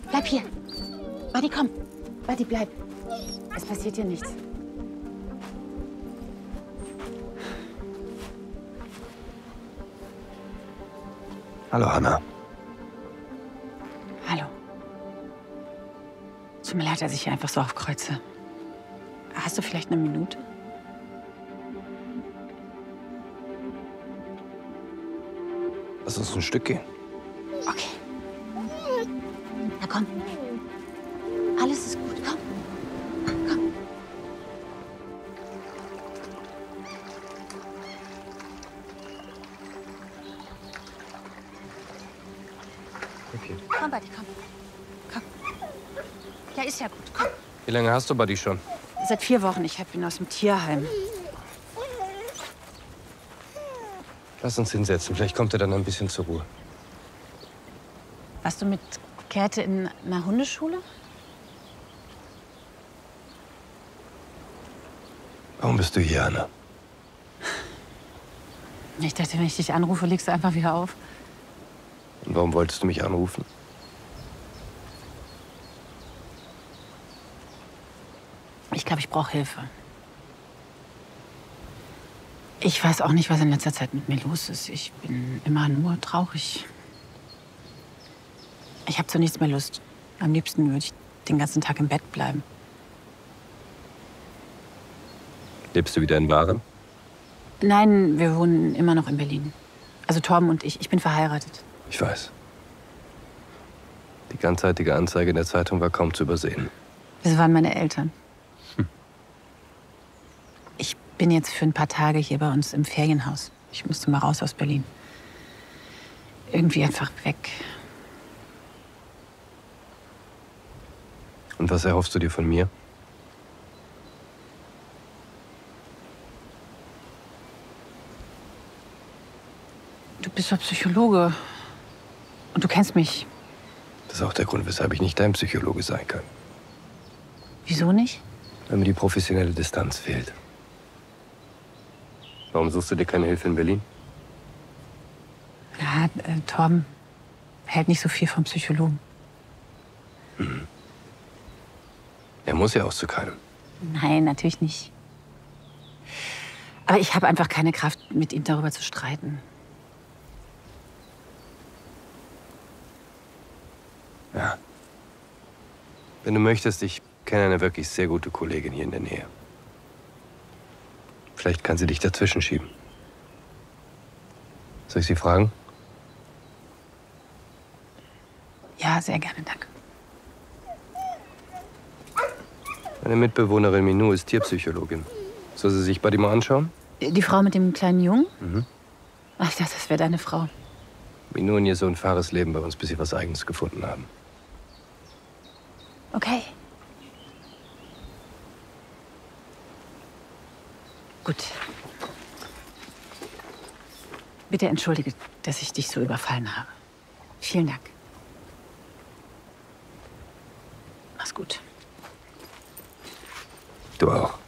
Bleib hier. Buddy, komm. Buddy, bleib. Es passiert dir nichts. Hallo, Hannah. Hallo. Tut mir leid, dass ich hier einfach so aufkreuze. Hast du vielleicht eine Minute? Lass uns ein Stück gehen. Okay. Na komm. Alles ist gut. Komm. Komm. Okay. Komm, Buddy, komm. Komm. Ja, ist ja gut. Komm. Wie lange hast du Buddy schon? Seit 4 Wochen. Ich habe ihn aus dem Tierheim. Lass uns hinsetzen. Vielleicht kommt er dann ein bisschen zur Ruhe. Warst du mit Käthe in einer Hundeschule? Warum bist du hier, Hannah? Ich dachte, wenn ich dich anrufe, legst du einfach wieder auf. Und warum wolltest du mich anrufen? Ich glaube, ich brauche Hilfe. Ich weiß auch nicht, was in letzter Zeit mit mir los ist. Ich bin immer nur traurig. Ich habe zu nichts mehr Lust. Am liebsten würde ich den ganzen Tag im Bett bleiben. Lebst du wieder in Waren? Nein, wir wohnen immer noch in Berlin. Also Torben und ich. Ich bin verheiratet. Ich weiß. Die ganzseitige Anzeige in der Zeitung war kaum zu übersehen. Das waren meine Eltern. Ich bin jetzt für ein paar Tage hier bei uns im Ferienhaus. Ich musste mal raus aus Berlin. Irgendwie einfach weg. Und was erhoffst du dir von mir? Du bist doch Psychologe. Und du kennst mich. Das ist auch der Grund, weshalb ich nicht dein Psychologe sein kann. Wieso nicht? Weil mir die professionelle Distanz fehlt. Warum suchst du dir keine Hilfe in Berlin? Ja, Torben hält nicht so viel vom Psychologen. Er muss ja auch zu keinem. Nein, natürlich nicht. Aber ich habe einfach keine Kraft, mit ihm darüber zu streiten. Ja. Wenn du möchtest, ich kenne eine wirklich sehr gute Kollegin hier in der Nähe. Vielleicht kann sie dich dazwischen schieben. Soll ich sie fragen? Ja, sehr gerne, danke. Meine Mitbewohnerin Minou ist Tierpsychologin. Soll sie sich bei dir mal anschauen? Die Frau mit dem kleinen Jungen? Mhm. Ach, ich dachte, das wäre deine Frau. Minou und ihr Sohn Fares leben bei uns, bis sie was Eigenes gefunden haben. Okay. Gut. Bitte entschuldige, dass ich dich so überfallen habe. Vielen Dank. Mach's gut. Du auch.